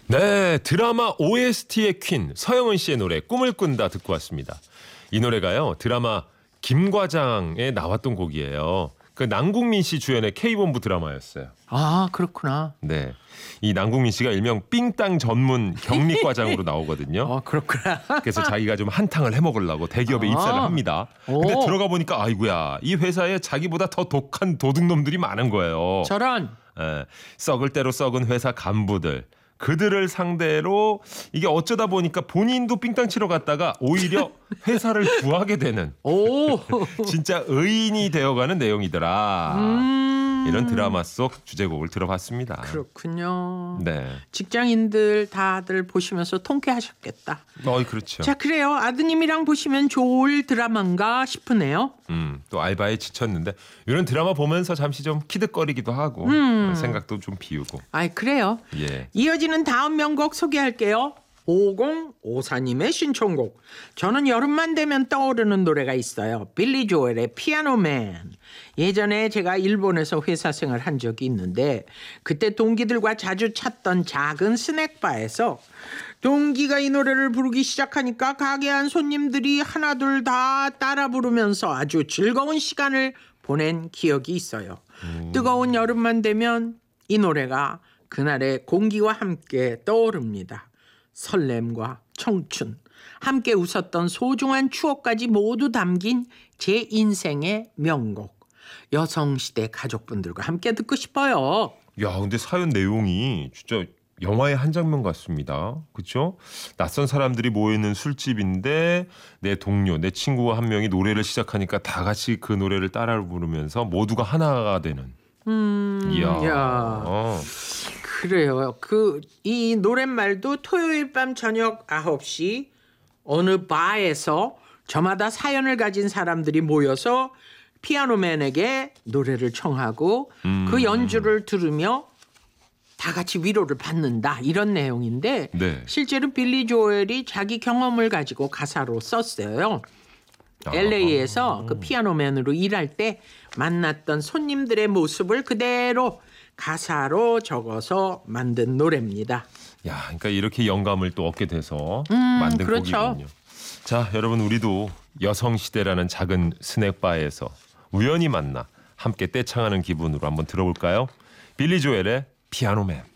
네, 드라마 OST의 퀸 서영은 씨의 노래 꿈을 꾼다 듣고 왔습니다. 이 노래가요, 드라마 김과장에 나왔던 곡이에요. 그 남궁민 씨 주연의 K본부 드라마였어요. 아, 그렇구나. 네, 이 남궁민 씨가 일명 삥땅 전문 격리과장으로 나오거든요. 그렇구나. 그래서 자기가 좀 한탕을 해먹으려고 대기업에 입사를 합니다. 근데 들어가 보니까 아이고야, 이 회사에 자기보다 더 독한 도둑놈들이 많은 거예요. 저런. 예, 썩을 대로 썩은 회사 간부들. 그들을 상대로 이게 어쩌다 보니까 본인도 삥땅 치러 갔다가 오히려 회사를 구하게 되는 오. 진짜 의인이 되어가는 내용이더라. 이런 드라마 속 주제곡을 들어봤습니다. 그렇군요. 네. 직장인들 다들 보시면서 통쾌하셨겠다. 그렇죠. 자, 그래요. 아드님이랑 보시면 좋을 드라마인가 싶으네요. 또 알바에 지쳤는데 이런 드라마 보면서 잠시 좀 키득거리기도 하고 생각도 좀 비우고. 아이, 그래요. 예. 이어지는 다음 명곡 소개할게요. 5054님의 신청곡. 저는 여름만 되면 떠오르는 노래가 있어요. 빌리 조엘의 피아노맨. 예전에 제가 일본에서 회사 생활 한 적이 있는데 그때 동기들과 자주 찾던 작은 스낵바에서 동기가 이 노래를 부르기 시작하니까 가게 안 손님들이 하나둘 다 따라 부르면서 아주 즐거운 시간을 보낸 기억이 있어요. 뜨거운 여름만 되면 이 노래가 그날의 공기와 함께 떠오릅니다. 설렘과 청춘, 함께 웃었던 소중한 추억까지 모두 담긴 제 인생의 명곡. 여성시대 가족분들과 함께 듣고 싶어요. 야, 근데 사연 내용이 진짜 영화의 한 장면 같습니다. 그렇죠? 낯선 사람들이 모여있는 술집인데 내 동료, 내 친구가 한 명이 노래를 시작하니까 다 같이 그 노래를 따라 부르면서 모두가 하나가 되는. 이야. 그래요. 이 노랫말도 토요일 밤 저녁 9시 어느 바에서 저마다 사연을 가진 사람들이 모여서 피아노맨에게 노래를 청하고 그 연주를 들으며 다 같이 위로를 받는다, 이런 내용인데 네. 실제로 빌리 조엘이 자기 경험을 가지고 가사로 썼어요. LA에서 그 피아노맨으로 일할 때 만났던 손님들의 모습을 그대로 가사로 적어서 만든 노래입니다. 야, 그러니까 이렇게 영감을 또 얻게 돼서 만든 그렇죠. 곡이군요. 자, 여러분, 우리도 여성시대라는 작은 스낵바에서 우연히 만나 함께 떼창하는 기분으로 한번 들어볼까요? 빌리 조엘의 피아노맨.